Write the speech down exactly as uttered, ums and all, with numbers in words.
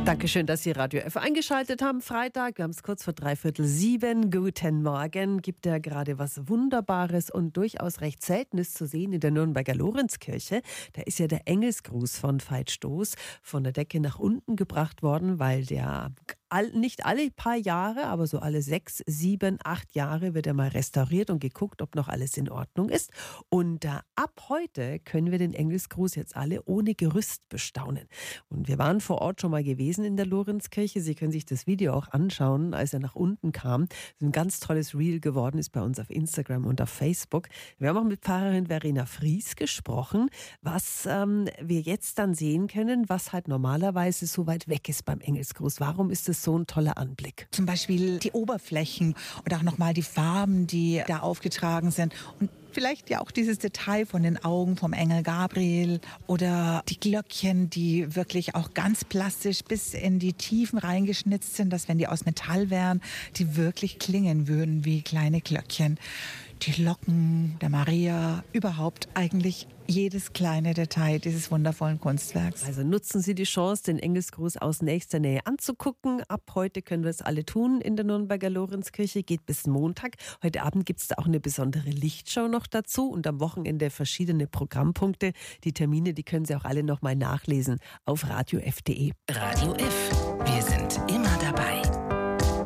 Dankeschön, dass Sie Radio F eingeschaltet haben. Freitag, wir haben es kurz vor dreiviertel sieben. Guten Morgen. Gibt ja gerade was Wunderbares und durchaus recht Seltenes zu sehen in der Nürnberger Lorenzkirche. Da ist ja der Engelsgruß von Veit Stoß von der Decke nach unten gebracht worden, weil der all, nicht alle paar Jahre, aber so alle sechs, sieben, acht Jahre wird er mal restauriert und geguckt, ob noch alles in Ordnung ist. Und äh, ab heute können wir den Engelsgruß jetzt alle ohne Gerüst bestaunen. Und wir waren vor Ort schon mal gewesen in der Lorenzkirche. Sie können sich das Video auch anschauen, als er nach unten kam. Das ist ein ganz tolles Reel geworden, ist bei uns auf Instagram und auf Facebook. Wir haben auch mit Pfarrerin Verena Fries gesprochen, was ähm, wir jetzt dann sehen können, was halt normalerweise so weit weg ist beim Engelsgruß. Warum ist das so ein toller Anblick? Zum Beispiel die Oberflächen oder auch nochmal die Farben, die da aufgetragen sind. Und vielleicht ja auch dieses Detail von den Augen vom Engel Gabriel oder die Glöckchen, die wirklich auch ganz plastisch bis in die Tiefen reingeschnitzt sind, dass wenn die aus Metall wären, die wirklich klingen würden wie kleine Glöckchen. Die Locken der Maria, überhaupt eigentlich jedes kleine Detail dieses wundervollen Kunstwerks. Also nutzen Sie die Chance, den Engelsgruß aus nächster Nähe anzugucken. Ab heute können wir es alle tun in der Nürnberger Lorenzkirche. Geht bis Montag. Heute Abend gibt es da auch eine besondere Lichtshow noch dazu und am Wochenende verschiedene Programmpunkte. Die Termine, die können Sie auch alle nochmal nachlesen auf radio f punkt de. Radio F. Wir sind immer dabei.